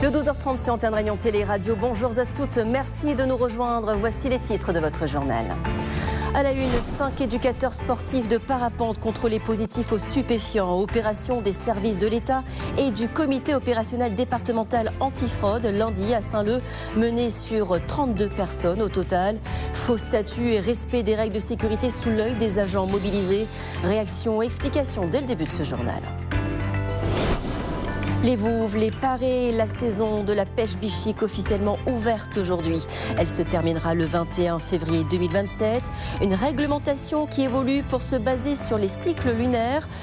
Le 12h30 sur Antenne Réunion Télé Radio. Bonjour à toutes, merci de nous rejoindre. Voici les titres de votre journal. À la une, 5 éducateurs sportifs de parapente contrôlés positifs aux stupéfiants. Opération des services de l'État et du comité opérationnel départemental antifraude lundi à Saint-Leu, menée sur 32 personnes au total. Faux statut et respect des règles de sécurité sous l'œil des agents mobilisés. Réaction et explication dès le début de ce journal. Les Vouves, les Parés, la saison de la pêche bichique officiellement ouverte aujourd'hui. Elle se terminera le 21 février 2027. Une réglementation qui évolue pour se baser sur les cycles lunaires.